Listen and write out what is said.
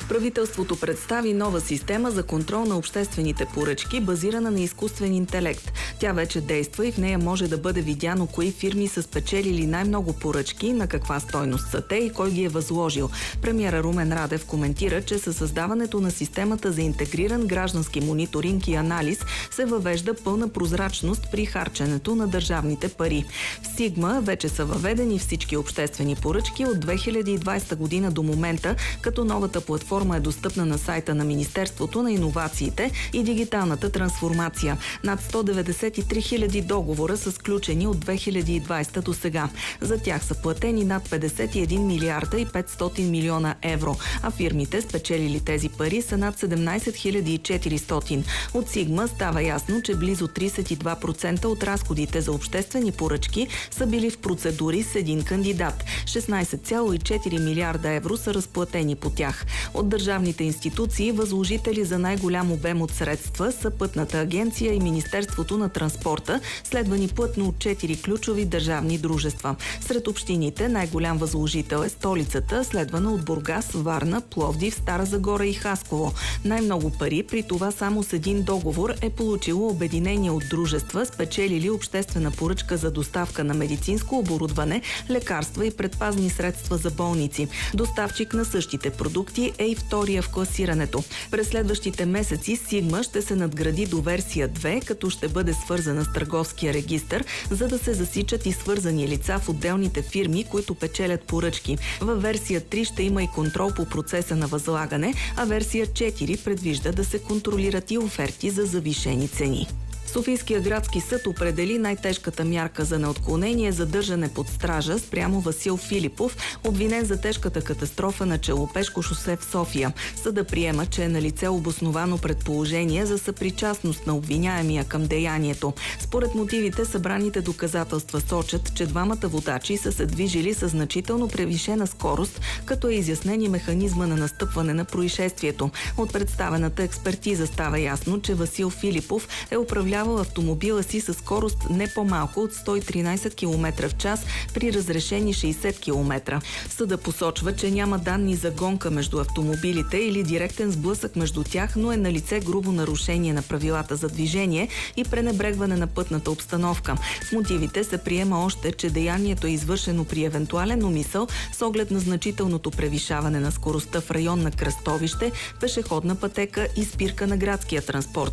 Правителството представи нова система за контрол на обществените поръчки, базирана на изкуствен интелект. Тя вече действа и в нея може да бъде видяно кои фирми са спечелили най-много поръчки, на каква стойност са те и кой ги е възложил. Премиера Румен Радев коментира, че със създаването на системата за интегриран граждански мониторинг и анализ се въвежда пълна прозрачност при харченето на държавните пари. В Сигма вече са въведени всички обществени поръчки от 2020 година до момента, като новата платформа е достъпна на сайта на Министерството на иновациите и дигиталната трансформация. Над 193 000 договора са сключени от 2020 до сега. За тях са платени над 51 милиарда и 500 милиона евро, а фирмите, спечелили тези пари, са над 17 400. От Сигма става ясно, че близо 32% от разходите за обществени поръчки са били в процедури с един кандидат. 16,4 милиарда евро са разплатени по тях. От държавните институции възложители за най-голям обем от средства са Пътната агенция и Министерството на транспорта, следвани плътно от 4 ключови държавни дружества. Сред общините най-голям възложител е столицата, следвана от Бургас, Варна, Пловдив, Стара Загора и Хасково. Най-много пари, при това само с един договор, е получило обединение от дружества, спечелили обществена поръчка за доставка на медицинско оборудване, лекарства и предпазни средства за болници. Доставчик на същите продукти е и втория в класирането. През следващите месеци Сигма ще се надгради до версия 2, като ще бъде свързана с търговския регистър, за да се засичат и свързани лица в отделните фирми, които печелят поръчки. Във версия 3 ще има и контрол по процеса на възлагане, а версия 4 предвижда да се контролират и оферти за завишени цени. Софийския градски съд определи най-тежката мярка за неотклонение задържане под стража спрямо Васил Филипов, обвинен за тежката катастрофа на Челопешко шосе в София. Съда приема, че е налице обосновано предположение за съпричастност на обвиняемия към деянието. Според мотивите, събраните доказателства сочат, че двамата водачи са се движили със значително превишена скорост, като е изяснен и механизма на настъпване на происшествието. От представената експертиза става ясно, че Васил Филипов е управлявал автомобила си със скорост не по-малко от 113 км в час при разрешени 60 км. Съда посочва, че няма данни за гонка между автомобилите или директен сблъсък между тях, но е налице грубо нарушение на правилата за движение и пренебрегване на пътната обстановка. В мотивите се приема още, че деянието е извършено при евентуален умисъл с оглед на значителното превишаване на скоростта в район на кръстовище, пешеходна пътека и спирка на градския транспорт.